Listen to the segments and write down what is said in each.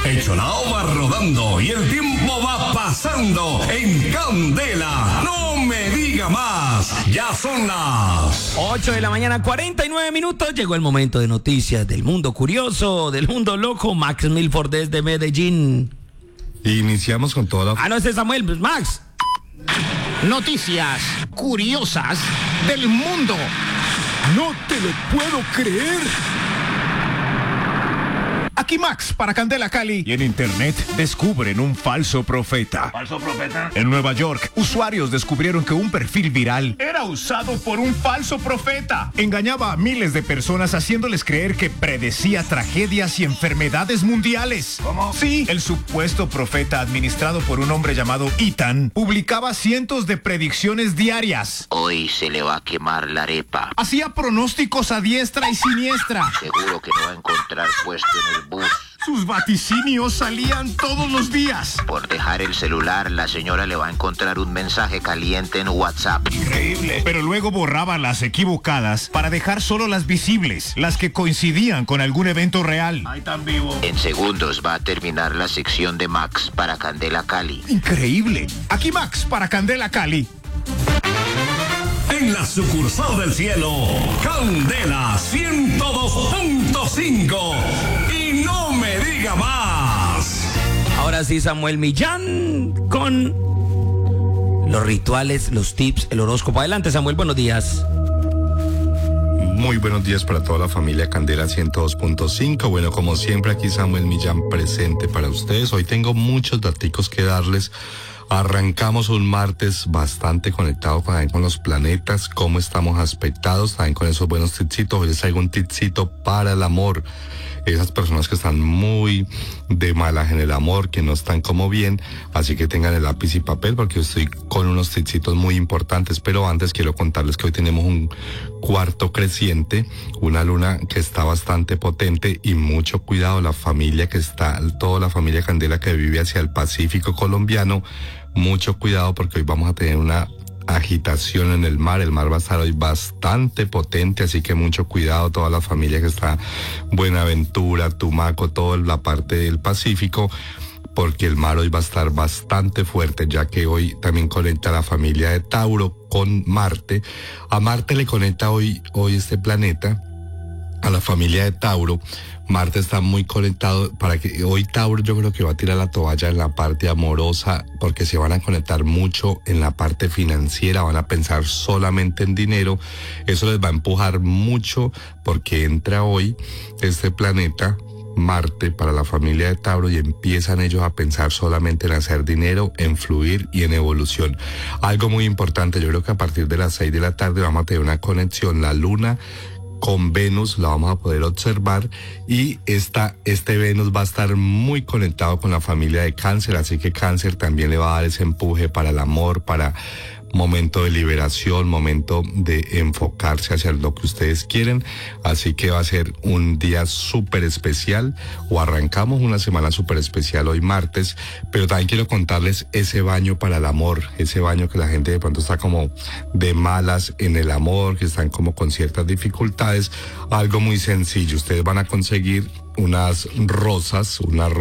Echolao va rodando y el tiempo va pasando en Candela. No me diga más. Ya son las 8 de la mañana, 49 minutos. Llegó el momento de noticias del mundo curioso, del mundo loco. Max Milford desde Medellín. Iniciamos con toda la... No, ese es Samuel, pues Max. Noticias curiosas del mundo. No te lo puedo creer. Aquí Max para Candela Cali. Y en internet descubren un falso profeta. ¿Falso profeta? En Nueva York, usuarios descubrieron que un perfil viral era usado por un falso profeta. Engañaba a miles de personas haciéndoles creer que predecía tragedias y enfermedades mundiales. ¿Cómo? Sí, el supuesto profeta administrado por un hombre llamado Ethan publicaba cientos de predicciones diarias. Hoy se le va a quemar la arepa. Hacía pronósticos a diestra y siniestra. Seguro que no va a encontrar puesto en el bus. Sus vaticinios salían todos los días. Por dejar el celular, la señora le va a encontrar un mensaje caliente en WhatsApp. Increíble. Pero luego borraba las equivocadas para dejar solo las visibles, las que coincidían con algún evento real. Ahí tan vivo. En segundos va a terminar la sección de Max para Candela Cali. Increíble. Aquí Max para Candela Cali. En la sucursal del cielo, Candela 102.5. Y no me diga más. Ahora sí, Samuel Millán con los rituales, los tips, el horóscopo. Adelante, Samuel, buenos días. Muy buenos días para toda la familia Candela 102.5. Bueno, como siempre, aquí Samuel Millán presente para ustedes. Hoy tengo muchos daticos que darles. Arrancamos un martes bastante conectado con los planetas, cómo estamos aspectados, también con esos buenos tipsitos. Hoy les traigo un tipsito para el amor. Esas personas que están muy de malas en el amor, que no están como bien, así que tengan el lápiz y papel porque estoy con unos tipsitos muy importantes. Pero antes quiero contarles que hoy tenemos un cuarto creciente, una luna que está bastante potente y mucho cuidado, la familia que está, toda la familia Candela que vive hacia el Pacífico colombiano, mucho cuidado porque hoy vamos a tener una agitación en el mar va a estar hoy bastante potente, así que mucho cuidado toda la familia que está Buenaventura, Tumaco, toda la parte del Pacífico, porque el mar hoy va a estar bastante fuerte, ya que hoy también conecta a la familia de Tauro con Marte. A Marte le conecta hoy este planeta, a la familia de Tauro. Marte está muy conectado para que hoy Tauro yo creo que va a tirar la toalla en la parte amorosa porque se van a conectar mucho en la parte financiera, van a pensar solamente en dinero. Eso les va a empujar mucho porque entra hoy este planeta Marte para la familia de Tauro y empiezan ellos a pensar solamente en hacer dinero, en fluir y en evolución. Algo muy importante, yo creo que a partir de las 6 de la tarde vamos a tener una conexión, la luna con Venus, la vamos a poder observar y este Venus va a estar muy conectado con la familia de Cáncer, así que Cáncer también le va a dar ese empuje para el amor, para momento de liberación, momento de enfocarse hacia lo que ustedes quieren, así que va a ser un día súper especial, o arrancamos una semana súper especial hoy martes, pero también quiero contarles ese baño para el amor, ese baño que la gente de pronto está como de malas en el amor, que están como con ciertas dificultades. Algo muy sencillo, ustedes van a conseguir unas rosas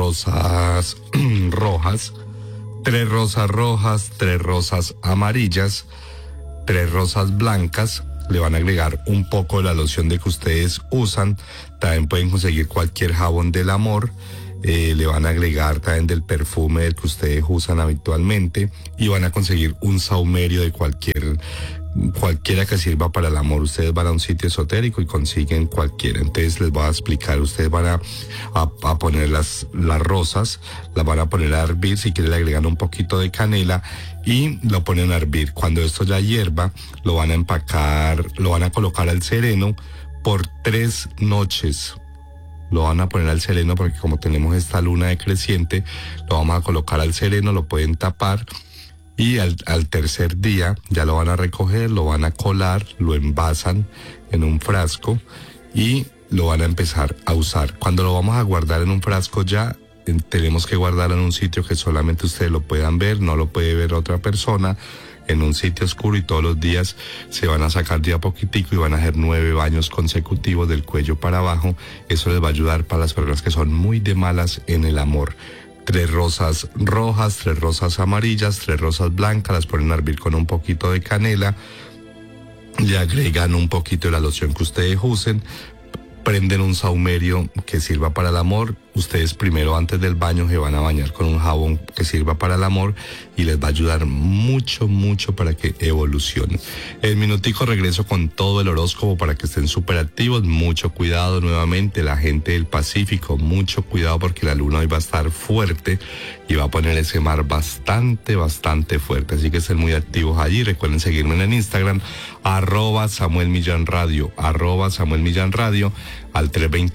rojas, 3 rosas rojas, 3 rosas amarillas, 3 rosas blancas. Le van a agregar un poco de la loción de que ustedes usan. También pueden conseguir cualquier jabón del amor. Le van a agregar también del perfume del que ustedes usan habitualmente. Y van a conseguir un saumerio de cualquiera que sirva para el amor. Ustedes van a un sitio esotérico y consiguen cualquiera. Entonces les voy a explicar. Ustedes van a poner las rosas, las van a poner a hervir. Si quieren le agregan un poquito de canela y lo ponen a hervir. Cuando esto ya hierva, lo van a empacar, lo van a colocar al sereno por 3 noches. Lo van a poner al sereno porque como tenemos esta luna decreciente, lo vamos a colocar al sereno, lo pueden tapar. Y al tercer día ya lo van a recoger, lo van a colar, lo envasan en un frasco y lo van a empezar a usar. Cuando lo vamos a guardar en un frasco ya tenemos que guardarlo en un sitio que solamente ustedes lo puedan ver, no lo puede ver otra persona. en un sitio oscuro y todos los días se van a sacar de a poquitico y van a hacer 9 baños consecutivos del cuello para abajo. Eso les va a ayudar para las personas que son muy de malas en el amor. 3 rosas rojas, 3 rosas amarillas, 3 rosas blancas, las ponen a hervir con un poquito de canela, le agregan un poquito de la loción que ustedes usen, prenden un saumerio que sirva para el amor. Ustedes primero, antes del baño, se van a bañar con un jabón que sirva para el amor y les va a ayudar mucho, mucho para que evolucionen. En minutico regreso con todo el horóscopo para que estén súper activos. Mucho cuidado nuevamente, la gente del Pacífico, mucho cuidado porque la luna hoy va a estar fuerte y va a poner ese mar bastante, bastante fuerte. Así que estén muy activos allí. Recuerden seguirme en Instagram, @SamuelMillanRadio, @SamuelMillanRadio, al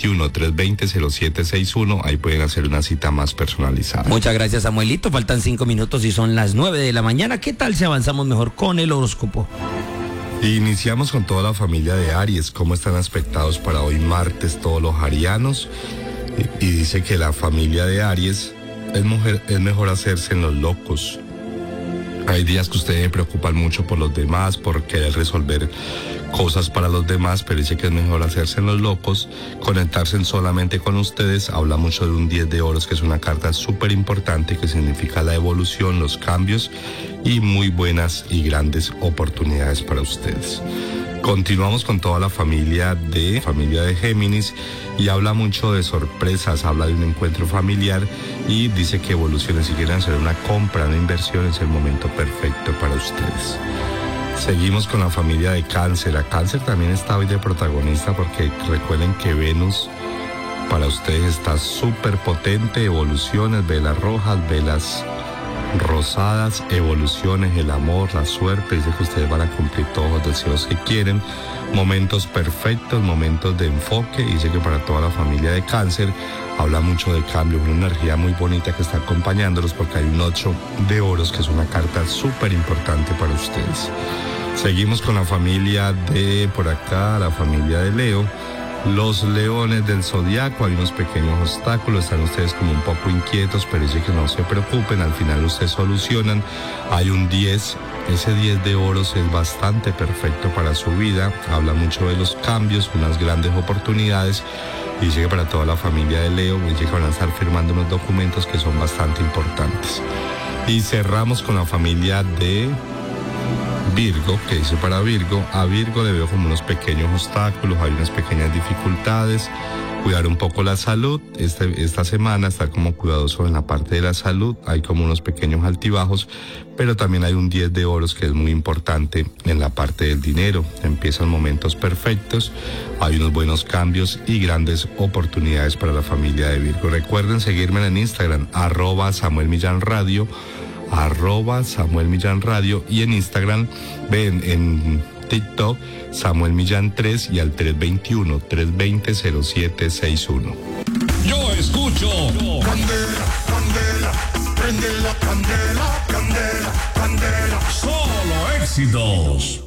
321-320-0761. Ahí pueden hacer una cita más personalizada. Muchas gracias, Samuelito. Faltan 5 minutos y son las 9 de la mañana. ¿Qué tal si avanzamos mejor con el horóscopo? Iniciamos con toda la familia de Aries. ¿Cómo están aspectados para hoy martes todos los arianos? Y dice que la familia de Aries es mejor hacerse en los locos. Hay días que ustedes se preocupan mucho por los demás, por querer resolver cosas para los demás, pero dice que es mejor hacerse en los locos, conectarse solamente con ustedes. Habla mucho de un 10 de oros, que es una carta súper importante que significa la evolución, los cambios y muy buenas y grandes oportunidades para ustedes. Continuamos con toda la familia de Géminis y habla mucho de sorpresas, habla de un encuentro familiar y dice que evoluciones. Si quieren hacer una compra, una inversión, es el momento perfecto para ustedes. Seguimos con la familia de Cáncer. A Cáncer también está hoy de protagonista porque recuerden que Venus para ustedes está súper potente, evoluciones, velas rojas, velas rosadas, evoluciones, el amor, la suerte. Dice que ustedes van a cumplir todos los deseos que quieren, momentos perfectos, momentos de enfoque. Dice que para toda la familia de Cáncer habla mucho de cambio, una energía muy bonita que está acompañándolos porque hay un 8 de oros que es una carta súper importante para ustedes. Seguimos con la familia de por acá, la familia de Leo. Los leones del zodiaco, hay unos pequeños obstáculos, están ustedes como un poco inquietos, pero dice que no se preocupen, al final ustedes solucionan. Hay un 10, ese 10 de oros es bastante perfecto para su vida, habla mucho de los cambios, unas grandes oportunidades. Dice que para toda la familia de Leo, dice que van a estar firmando unos documentos que son bastante importantes. Y cerramos con la familia de Virgo, que dice para Virgo, a Virgo le veo como unos pequeños obstáculos, hay unas pequeñas dificultades, cuidar un poco la salud, esta semana está como cuidadoso en la parte de la salud, hay como unos pequeños altibajos, pero también hay un 10 de oros que es muy importante en la parte del dinero, empiezan momentos perfectos, hay unos buenos cambios y grandes oportunidades para la familia de Virgo. Recuerden seguirme en Instagram, @SamuelMillanRadio, @SamuelMillanRadio y en Instagram, ven en TikTok, Samuel Millán 3 y al 321-320-0761. Yo escucho Candela, candela, prende la candela, candela, candela. solo éxitos.